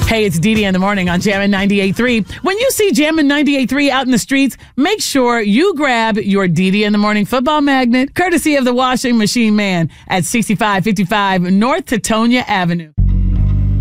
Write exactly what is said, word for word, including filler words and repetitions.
Hey, it's Dee Dee in the morning on Jammin' ninety-eight point three. When you see Jammin' ninety-eight point three out in the streets, make sure you grab your Dee Dee in the morning football magnet, courtesy of the washing machine man at sixty-five fifty-five North Teutonia Avenue.